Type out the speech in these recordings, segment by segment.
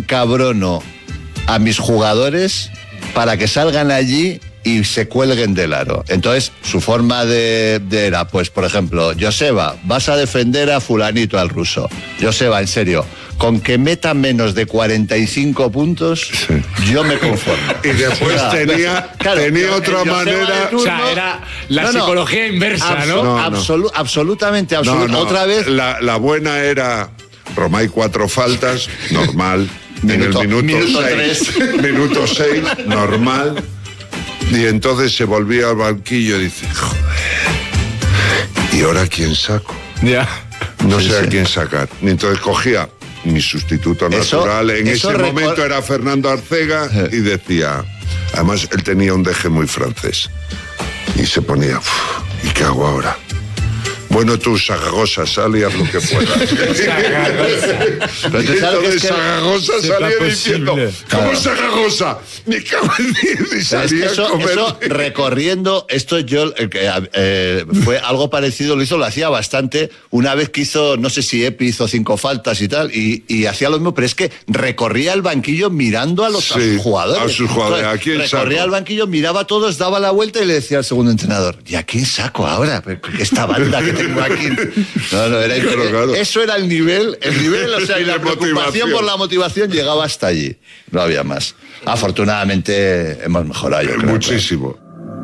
encabrono a mis jugadores para que salgan allí y se cuelguen del aro. Entonces, su forma de era, pues, por ejemplo, Joseba, vas a defender a fulanito, al ruso. Joseba, en serio, con que meta menos de 45 puntos, yo me conformo. Y después tenía otra manera... O sea, era la psicología inversa, ¿no? Absolutamente absurdo. Otra vez... La buena era Romay 4 faltas, normal. En el minuto 6, normal. Y entonces se volvía al banquillo y dice, joder, ¿y ahora quién saco? Ya. No sé a quién sacar. Y entonces cogía mi sustituto natural. En ese momento era Fernando Arcega y decía, además él tenía un deje muy francés. Y se ponía, ¿y qué hago ahora? Bueno, tú, Zaragoza, sal y haz lo que puedas. Pero tú sabes que es que Zaragoza salía diciendo, ¿cómo Zaragoza? Me cago en 10 y salía eso recorriendo, esto yo, fue algo parecido, lo hacía bastante, una vez que hizo, no sé si Epi hizo 5 faltas y tal, y hacía lo mismo, pero es que recorría el banquillo mirando a sus jugadores. A sus jugadores. ¿A quién recorría el banquillo, miraba a todos, daba la vuelta y le decía al segundo entrenador, ¿y a quién saco ahora? Esta banda que tengo aquí. No, era claro. Eso era el nivel, o sea, y la preocupación por la motivación llegaba hasta allí. No había más. Afortunadamente hemos mejorado, yo creo. Muchísimo.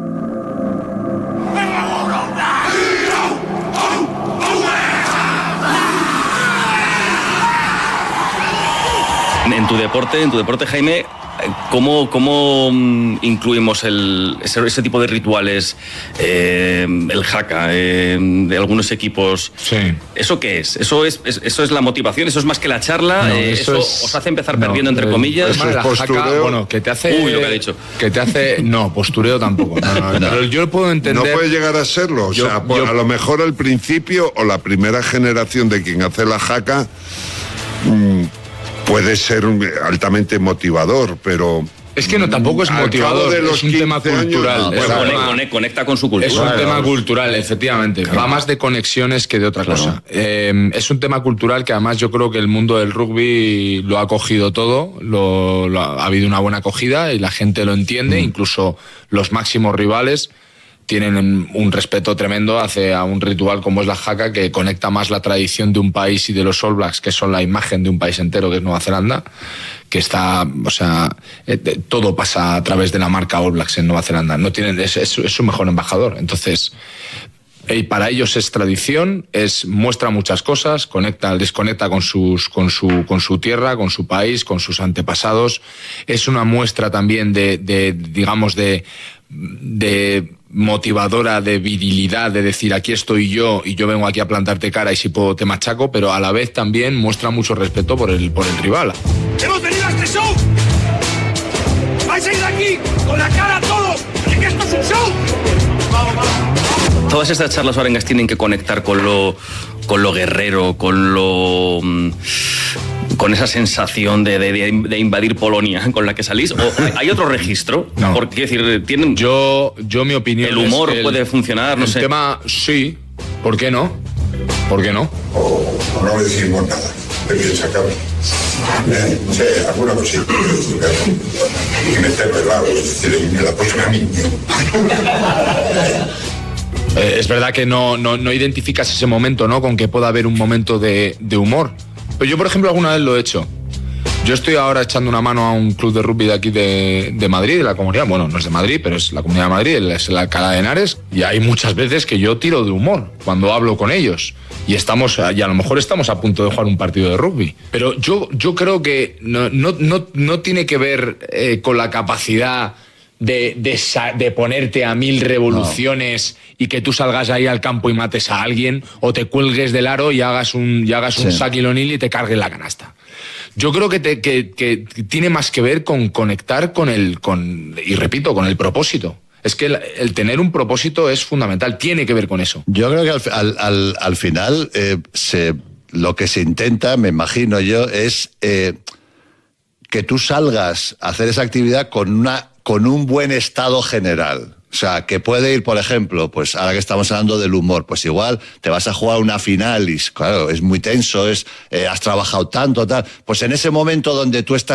En tu deporte, Jaime, ¿cómo incluimos ese tipo de rituales, el haka, de algunos equipos? Sí. ¿Eso qué es? ¿Eso es la motivación? ¿Eso es más que la charla? No, ¿Eso os hace empezar perdiendo, entre comillas? Eso es postureo. Bueno, que te hace... Uy, lo que ha dicho. Que te hace... No, postureo tampoco. No. Pero yo lo puedo entender... No puede llegar a serlo. O sea, a lo mejor al principio o la primera generación de quien hace la haka... puede ser altamente motivador, pero... Es que no, tampoco es motivador, es un tema cultural. Conecta con su cultura. Es un tema cultural, efectivamente. Claro. Va más de conexiones que de otra cosa. Es un tema cultural que además yo creo que el mundo del rugby lo ha cogido todo, ha habido una buena acogida y la gente lo entiende, incluso los máximos rivales tienen un respeto tremendo hacia un ritual como es la haka, que conecta más la tradición de un país y de los All Blacks, que son la imagen de un país entero, que es Nueva Zelanda, que está, o sea, todo pasa a través de la marca All Blacks en Nueva Zelanda. No tienen, es su mejor embajador. Entonces, y para ellos es tradición, muestra muchas cosas, desconecta con su tierra, con su país, con sus antepasados. Es una muestra también de motivadora, de virilidad, de decir aquí estoy yo y yo vengo aquí a plantarte cara y si puedo te machaco, pero a la vez también muestra mucho respeto por el rival. ¡Hemos venido a este show! ¡Vais a ir de aquí con la cara a todos! ¡Que esto es un show! Todas estas charlas orengas tienen que conectar con lo guerrero, con esa sensación de invadir Polonia con la que salís, o hay otro registro. No. Porque, decir, tienen... Yo mi opinión el humor es que puede funcionar, no sé. El tema, sí, ¿por qué no? ¿Por qué no? O no decimos nada, de bien sacado. Sí, alguna cosita. Y meterlo al lado, es decir, me la ponen a mí. Es verdad que no identificas ese momento, ¿no? Con que pueda haber un momento de humor. Pero yo, por ejemplo, alguna vez lo he hecho. Yo estoy ahora echando una mano a un club de rugby de aquí de Madrid, de la comunidad. Bueno, no es de Madrid, pero es la comunidad de Madrid, es la Alcalá de Henares. Y hay muchas veces que yo tiro de humor cuando hablo con ellos. Y a lo mejor estamos a punto de jugar un partido de rugby. Pero yo creo que no tiene que ver con la capacidad de ponerte a 1000 revoluciones y que tú salgas ahí al campo y mates a alguien, o te cuelgues del aro y hagas un Shaquille O'Neal y te cargues la canasta. Yo creo que tiene más que ver con conectar con el propósito. Es que el tener un propósito es fundamental, tiene que ver con eso. Yo creo que al final lo que se intenta, me imagino yo, es que tú salgas a hacer esa actividad con un buen estado general. O sea, que puede ir, por ejemplo, pues ahora que estamos hablando del humor, pues igual te vas a jugar una final y, claro, es muy tenso, has trabajado tanto, tal. Pues en ese momento donde tú estás